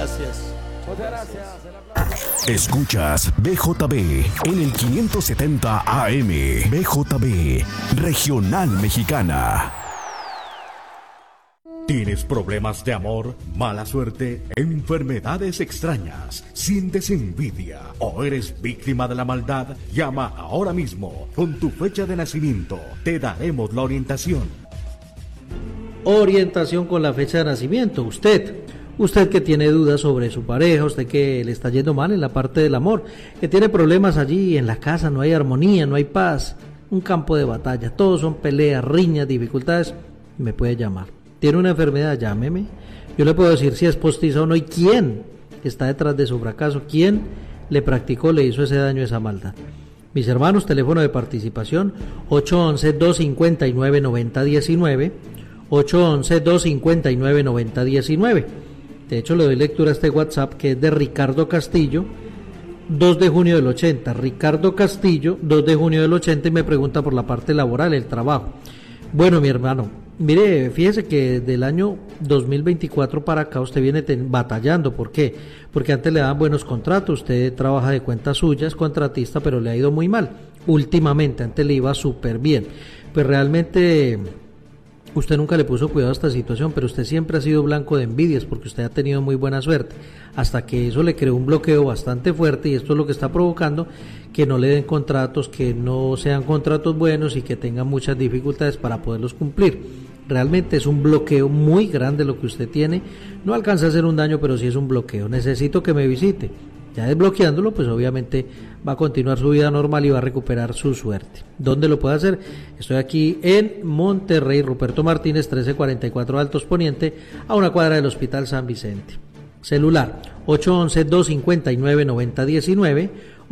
gracias. Muchas gracias. Escuchas BJB en el 570 AM. BJB, Regional Mexicana. ¿Tienes problemas de amor, mala suerte, enfermedades extrañas, sientes envidia o eres víctima de la maldad? Llama ahora mismo con tu fecha de nacimiento. Te daremos la orientación. Orientación con la fecha de nacimiento. Usted que tiene dudas sobre su pareja, usted que le está yendo mal en la parte del amor, que tiene problemas allí en la casa, no hay armonía, no hay paz, un campo de batalla, todos son peleas, riñas, dificultades, me puede llamar. Tiene una enfermedad, llámeme. Yo le puedo decir si es postiza o no y quién está detrás de su fracaso, quién le practicó, le hizo ese daño, esa maldad. Mis hermanos, teléfono de participación 811-259-9019, 811-259-9019. De hecho, le doy lectura a este WhatsApp que es de Ricardo Castillo, 2 de junio del 80. Ricardo Castillo, 2 de junio del 80, y me pregunta por la parte laboral, el trabajo. Bueno, mi hermano, mire, fíjese que del año 2024 para acá usted viene batallando. ¿Por qué? Porque antes le daban buenos contratos, usted trabaja de cuentas suyas, contratista, pero le ha ido muy mal. Últimamente, antes le iba súper bien. Pues realmente usted nunca le puso cuidado a esta situación, pero usted siempre ha sido blanco de envidias porque usted ha tenido muy buena suerte, hasta que eso le creó un bloqueo bastante fuerte, y esto es lo que está provocando que no le den contratos, que no sean contratos buenos y que tengan muchas dificultades para poderlos cumplir. Realmente es un bloqueo muy grande lo que usted tiene. No alcanza a hacer un daño, pero sí es un bloqueo. Necesito que me visite. Ya desbloqueándolo, pues obviamente va a continuar su vida normal y va a recuperar su suerte. ¿Dónde lo puede hacer? Estoy aquí en Monterrey, Ruperto Martínez, 1344 Altos Poniente, a una cuadra del Hospital San Vicente. Celular 811-259-9019,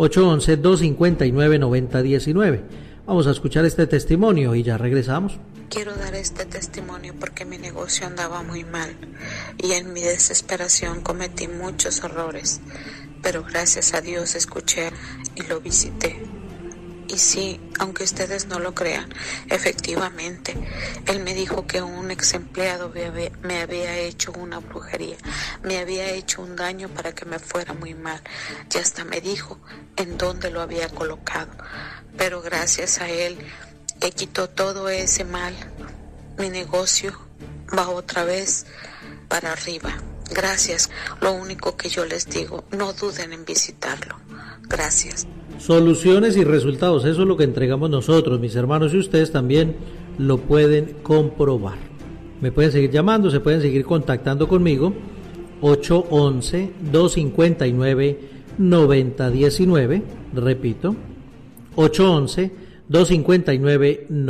811-259-9019. Vamos a escuchar este testimonio y ya regresamos. Quiero dar este testimonio porque mi negocio andaba muy mal y en mi desesperación cometí muchos errores, pero gracias a Dios escuché y lo visité. Y sí, aunque ustedes no lo crean, efectivamente, él me dijo que un ex empleado me había hecho una brujería, me había hecho un daño para que me fuera muy mal, y hasta me dijo en dónde lo había colocado. Pero gracias a él, quitó todo ese mal, mi negocio va otra vez para arriba. Gracias, lo único que yo les digo, no duden en visitarlo. Gracias. Soluciones y resultados, eso es lo que entregamos nosotros, mis hermanos, y ustedes también lo pueden comprobar. Me pueden seguir llamando, se pueden seguir contactando conmigo, 811-259-9019, repito, 811-259-9019.